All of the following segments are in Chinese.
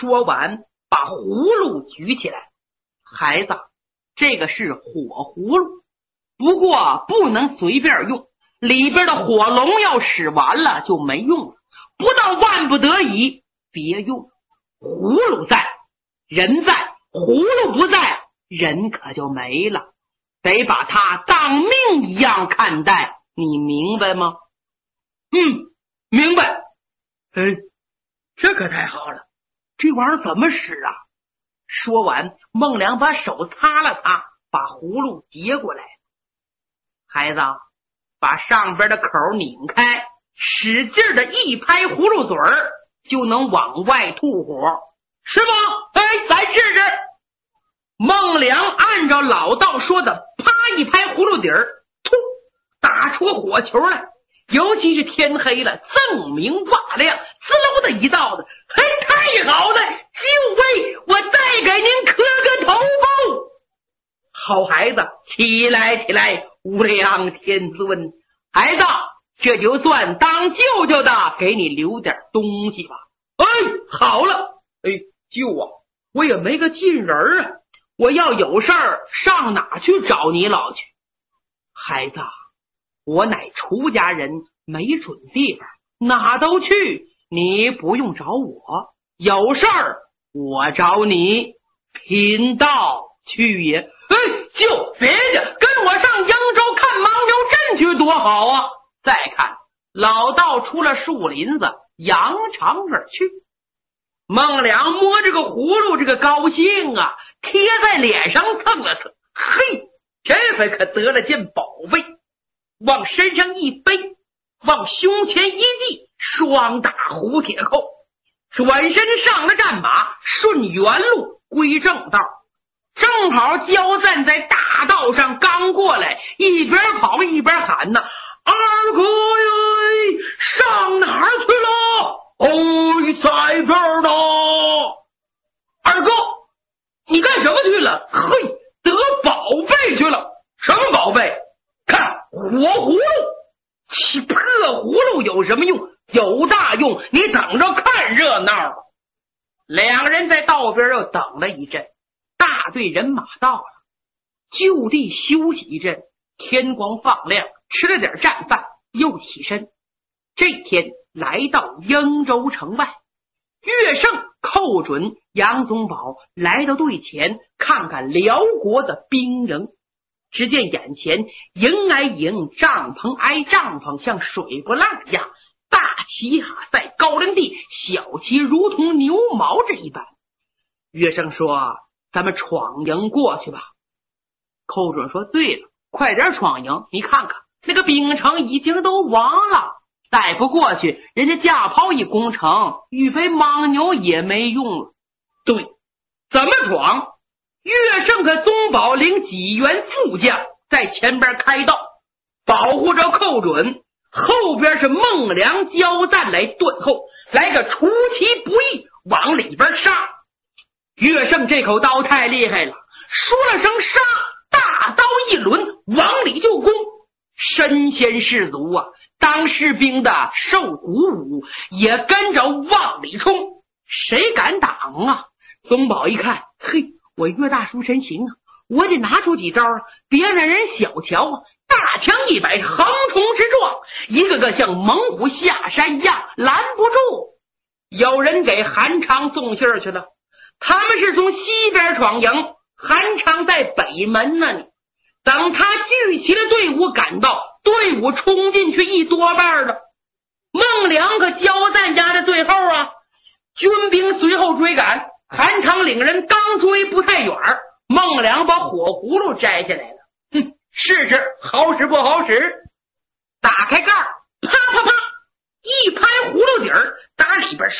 说完把葫芦举起来，孩子，这个是火葫芦，不过不能随便用，里边的火龙要使完了就没用了，不到万不得已别用。葫芦在，人在，葫芦不在，人可就没了，得把它当命一样看待，你明白吗？明白。这可太好了，这玩意儿怎么使啊？说完，孟良把手擦了擦，把葫芦接过来。孩子，把上边的口拧开，使劲的一拍葫芦嘴儿，就能往外吐火。是吗？咱试试。孟良按照老道说的，啪一拍葫芦底儿，突，打出火球来。尤其是天黑了，锃明瓦亮，滋溜的一道子，太好了！就位，我再给您磕个头吧。好孩子，起来起来，无量天尊，孩子，这就算当舅舅的给你留点东西吧。好了，舅啊，我也没个近人啊，我要有事儿上哪去找你老去？孩子，我乃出家人，没准地方，哪都去，你不用找我，有事儿我找你，贫道去也。舅，别介，跟我上扬州看牦牛阵去多好啊！再看老道出了树林子，扬长而去。孟良摸这个葫芦，这个高兴啊，贴在脸上蹭了蹭，这回可得了件宝贝，往身上一背，往胸前一系，双打虎铁扣，转身上了战马，顺原路归正道。正好交赞在大道上刚过来，一边跑一边喊呢：二哥呀，上哪儿去了？在这儿呢。二哥，你干什么去了？得宝贝去了。什么宝贝？看火葫芦。其破葫芦有什么用？有大用，你等着看热闹吧。两个人在道边又等了一阵，大队人马到了，就地休息一阵。天光放亮，吃了点战饭，又起身。这天来到英州城外，岳胜、寇准、杨宗保来到队前，看看辽国的兵营。只见眼前营挨营，帐篷挨帐篷，像水波浪一样，大旗哈在高粱地，小旗如同牛毛这一般。岳胜说：咱们闯营过去吧。寇准说：对了，快点闯营，你看看那个兵城已经都亡了，再不过去，人家架炮一攻城，预备牦牛也没用了。对，怎么闯？岳胜和宗保领几员副将在前边开道，保护着寇准，后边是孟良、交赞来断后，来个出其不意往里边杀。岳胜这口刀太厉害了，说了声杀，大刀一抡往里就攻，身先士卒啊！当士兵的受鼓舞，也跟着往里冲，谁敢挡啊？宗保一看，我岳大叔真行啊，我得拿出几招啊，别让人小瞧啊！大枪一摆，横冲直撞，一个个像猛虎下山一样，拦不住。有人给韩昌送信去了，他们是从西边闯营，韩昌在北门那里。等他聚齐了队伍赶到，队伍冲进去一多半了。孟良和交赞家的最后啊，军兵随后追赶，韩昌领人刚追不太远，孟良把火葫芦摘下来了。试试好使不好使？打开盖儿，啪啪啪，一拍葫芦底儿，打里边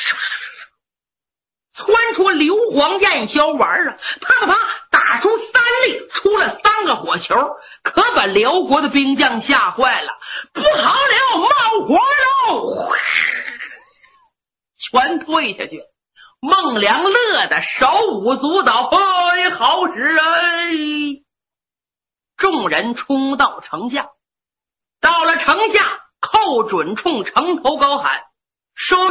窜出硫磺焰硝丸啊！啪啪啪，打出3粒，出了3个火球，可把辽国的兵将吓坏了。不好了，冒火喽！全退下去。孟良乐得手舞足蹈，好使众人冲到城下，到了城下，寇准冲城头高喊：收